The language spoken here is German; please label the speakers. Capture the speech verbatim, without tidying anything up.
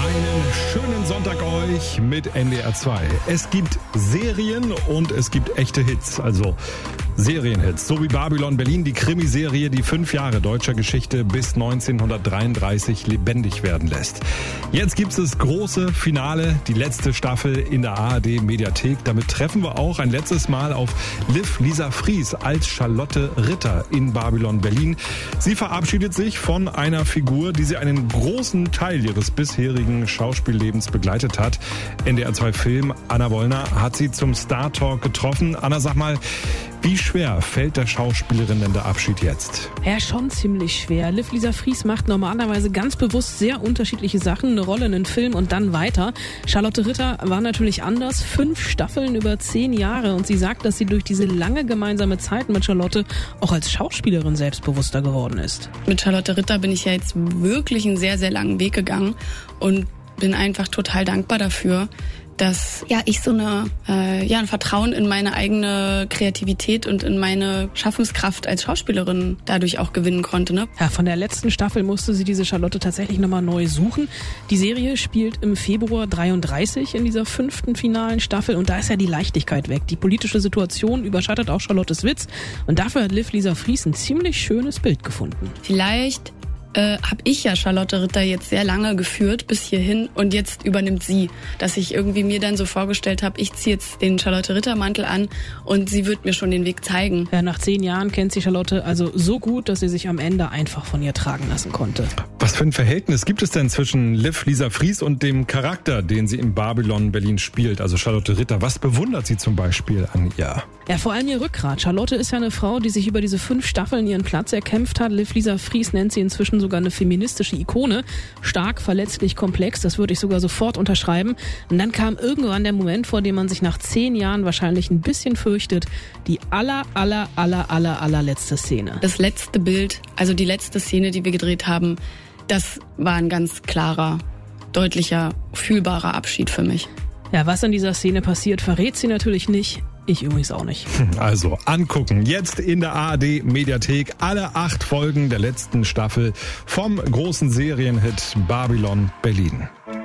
Speaker 1: Einen schönen Sonntag euch mit N D R zwei. Es gibt Serien und es gibt echte Hits, also Serienhits. So wie Babylon Berlin, die Krimiserie, die fünf Jahre deutscher Geschichte bis neunzehnhundertdreiunddreißig lebendig werden lässt. Jetzt gibt es das große Finale, die letzte Staffel in der A R D Mediathek. Damit treffen wir auch ein letztes Mal auf Liv Lisa Fries als Charlotte Ritter in Babylon Berlin. Sie verabschiedet sich von einer Figur, die sie einen großen Teil ihres bisherigen Schauspiellebens begleitet hat. N D R zwei Film Anna Wollner hat sie zum Star Talk getroffen. Anna, sag mal, wie schwer fällt der Schauspielerin denn der Abschied jetzt?
Speaker 2: Ja, schon ziemlich schwer. Liv Lisa Fries macht normalerweise ganz bewusst sehr unterschiedliche Sachen, eine Rolle in einen Film und dann weiter. Charlotte Ritter war natürlich anders. Fünf Staffeln über zehn Jahre und sie sagt, dass sie durch diese lange gemeinsame Zeit mit Charlotte auch als Schauspielerin selbstbewusster geworden ist.
Speaker 3: Mit Charlotte Ritter bin ich ja jetzt wirklich einen sehr, sehr langen Weg gegangen und bin einfach total dankbar dafür, dass ja ich so eine äh, ja ein Vertrauen in meine eigene Kreativität und in meine Schaffenskraft als Schauspielerin dadurch auch gewinnen konnte. Ne?
Speaker 2: Ja, von der letzten Staffel musste sie diese Charlotte tatsächlich nochmal neu suchen. Die Serie spielt im Februar dreiunddreißig in dieser fünften finalen Staffel und da ist ja die Leichtigkeit weg. Die politische Situation überschattet auch Charlottes Witz und dafür hat Liv Lisa Fries ein ziemlich schönes Bild gefunden.
Speaker 3: Vielleicht Äh, habe ich ja Charlotte Ritter jetzt sehr lange geführt bis hierhin und jetzt übernimmt sie, dass ich irgendwie mir dann so vorgestellt habe, ich ziehe jetzt den Charlotte Ritter Mantel an und sie wird mir schon den Weg zeigen.
Speaker 2: Ja, nach zehn Jahren kennt sie Charlotte also so gut, dass sie sich am Ende einfach von ihr tragen lassen konnte.
Speaker 1: Was für ein Verhältnis gibt es denn zwischen Liv Lisa Fries und dem Charakter, den sie in Babylon Berlin spielt, also Charlotte Ritter? Was bewundert sie zum Beispiel an ihr?
Speaker 2: Ja, vor allem ihr Rückgrat. Charlotte ist ja eine Frau, die sich über diese fünf Staffeln ihren Platz erkämpft hat. Liv Lisa Fries nennt sie inzwischen sogar eine feministische Ikone. Stark, verletzlich, komplex, das würde ich sogar sofort unterschreiben. Und dann kam irgendwann der Moment, vor dem man sich nach zehn Jahren wahrscheinlich ein bisschen fürchtet. Die aller, aller, aller, aller, allerletzte Szene.
Speaker 3: Das letzte Bild, also die letzte Szene, die wir gedreht haben, das war ein ganz klarer, deutlicher, fühlbarer Abschied für mich.
Speaker 2: Ja, was in dieser Szene passiert, verrät sie natürlich nicht. Ich übrigens auch nicht.
Speaker 1: Also angucken. Jetzt in der A R D Mediathek alle acht Folgen der letzten Staffel vom großen Serienhit Babylon Berlin.